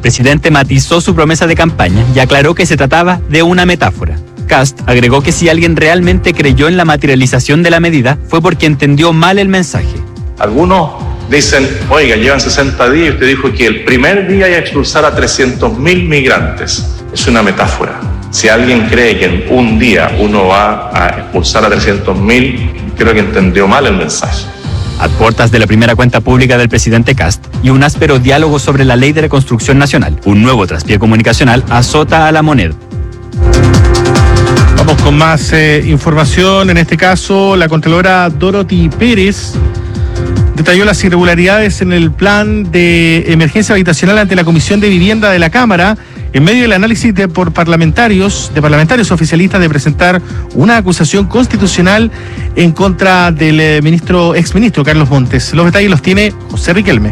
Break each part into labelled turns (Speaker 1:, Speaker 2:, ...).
Speaker 1: presidente matizó su promesa de campaña y aclaró que se trataba de una metáfora. Kast agregó que si alguien realmente creyó en la materialización de la medida fue porque entendió mal el mensaje.
Speaker 2: Algunos dicen, oiga, llevan 60 días y usted dijo que el primer día iba a expulsar a 300.000 migrantes. Es una metáfora. Si alguien cree que en un día uno va a expulsar a 300.000, creo que entendió mal el mensaje.
Speaker 1: A puertas de la primera cuenta pública del presidente Kast y un áspero diálogo sobre la ley de reconstrucción nacional, un nuevo traspié comunicacional azota a la moneda.
Speaker 3: Vamos con más información. En este caso, la Contralora Dorothy Pérez detalló las irregularidades en el plan de emergencia habitacional ante la Comisión de Vivienda de la Cámara, en medio del análisis por parlamentarios oficialistas de presentar una acusación constitucional en contra del exministro Carlos Montes. Los detalles los tiene José Riquelme.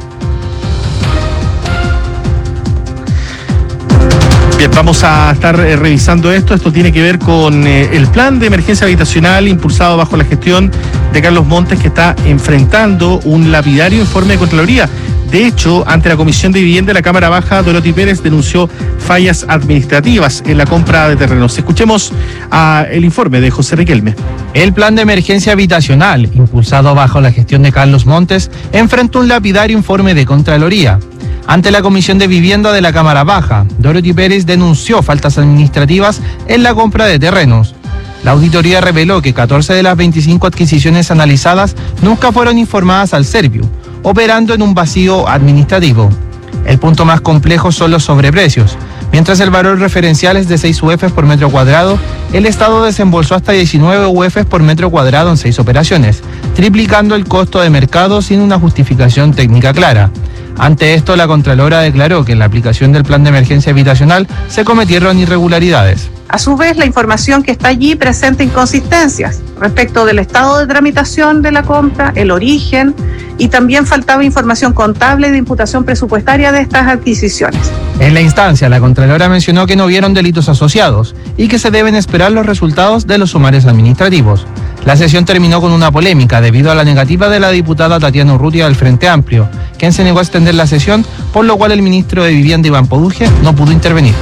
Speaker 3: Bien, vamos a estar revisando esto. Esto tiene que ver con el plan de emergencia habitacional impulsado bajo la gestión de Carlos Montes, que está enfrentando un lapidario informe de Contraloría. De hecho, ante la Comisión de Vivienda de la Cámara Baja, Dorothy Pérez denunció fallas administrativas en la compra de terrenos. Escuchemos el informe de José Riquelme.
Speaker 4: El plan de emergencia habitacional, impulsado bajo la gestión de Carlos Montes, enfrentó un lapidario informe de Contraloría. Ante la Comisión de Vivienda de la Cámara Baja, Dorothy Pérez denunció faltas administrativas en la compra de terrenos. La auditoría reveló que 14 de las 25 adquisiciones analizadas nunca fueron informadas al Serviu, operando en un vacío administrativo. El punto más complejo son los sobreprecios. Mientras el valor referencial es de 6 UF por metro cuadrado, el Estado desembolsó hasta 19 UF por metro cuadrado en 6 operaciones, triplicando el costo de mercado sin una justificación técnica clara. Ante esto, la Contralora declaró que en la aplicación del plan de emergencia habitacional se cometieron irregularidades.
Speaker 5: A su vez, la información que está allí presenta inconsistencias respecto del estado de tramitación de la compra, el origen, y también faltaba información contable de imputación presupuestaria de estas adquisiciones.
Speaker 4: En la instancia, la Contralora mencionó que no vieron delitos asociados y que se deben esperar los resultados de los sumarios administrativos. La sesión terminó con una polémica debido a la negativa de la diputada Tatiana Urrutia del Frente Amplio, quien se negó a extender la sesión, por lo cual el ministro de Vivienda, Iván Poduje, no pudo intervenir.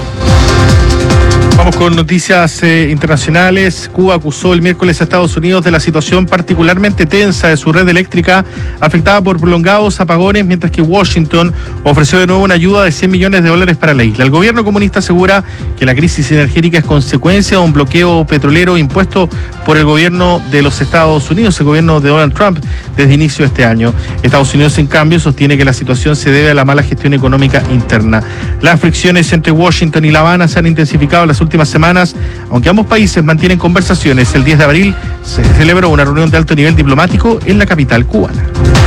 Speaker 3: Vamos con noticias internacionales. Cuba acusó el miércoles a Estados Unidos de la situación particularmente tensa de su red eléctrica afectada por prolongados apagones, mientras que Washington ofreció de nuevo una ayuda de $100 millones para la isla. El gobierno comunista asegura que la crisis energética es consecuencia de un bloqueo petrolero impuesto por el gobierno de los Estados Unidos, el gobierno de Donald Trump, desde inicio de este año. Estados Unidos, en cambio, sostiene que la situación se debe a la mala gestión económica interna. Las fricciones entre Washington y La Habana se han intensificado en las últimas semanas, aunque ambos países mantienen conversaciones. El 10 de abril se celebró una reunión de alto nivel diplomático en la capital cubana.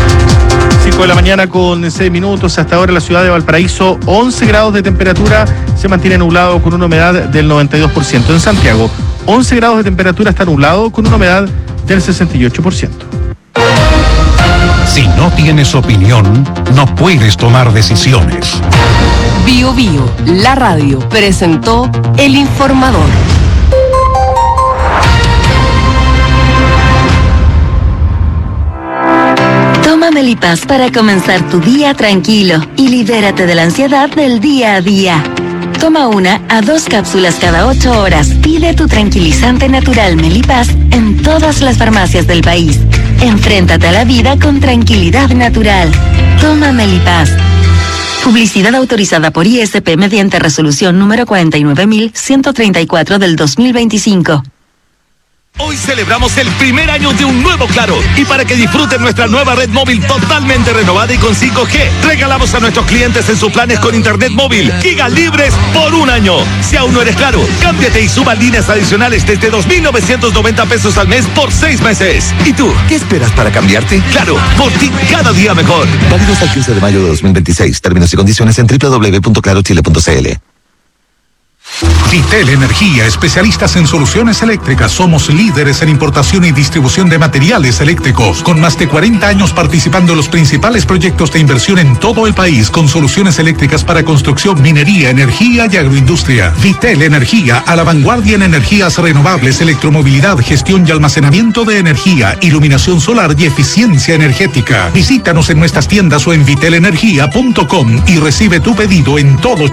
Speaker 3: 5 de la mañana con 6 minutos. Hasta ahora en la ciudad de Valparaíso, 11 grados de temperatura, se mantiene nublado con una humedad del 92%. En Santiago, 11 grados de temperatura, está nublado con una humedad del 68%.
Speaker 6: Si no tienes opinión, no puedes tomar decisiones.
Speaker 7: Bio Bio, la radio, presentó El Informador.
Speaker 8: Toma Melipaz para comenzar tu día tranquilo y libérate de la ansiedad del día a día. Toma 1 a 2 cápsulas cada 8 horas. Pide tu tranquilizante natural Melipaz en todas las farmacias del país. Enfréntate a la vida con tranquilidad natural. Toma Melipaz. Publicidad autorizada por ISP mediante resolución número 49.134 del 2025.
Speaker 9: Hoy celebramos el primer año de un nuevo Claro, y para que disfruten nuestra nueva red móvil totalmente renovada y con 5G, regalamos a nuestros clientes en sus planes con internet móvil giga libres por un año. Si aún no eres Claro, cámbiate y suba líneas adicionales desde 2.990 pesos al mes por 6 meses. ¿Y tú, qué esperas para cambiarte? Claro, por ti cada día mejor.
Speaker 10: Válido hasta el 15 de mayo de 2026. Términos y condiciones en www.clarochile.cl.
Speaker 6: Vitel Energía, especialistas en soluciones eléctricas. Somos líderes en importación y distribución de materiales eléctricos, con más de 40 años participando en los principales proyectos de inversión en todo el país, con soluciones eléctricas para construcción, minería, energía y agroindustria. Vitel Energía, a la vanguardia en energías renovables, electromovilidad, gestión y almacenamiento de energía, iluminación solar y eficiencia energética. Visítanos en nuestras tiendas o en vitelenergia.com y recibe tu pedido en todo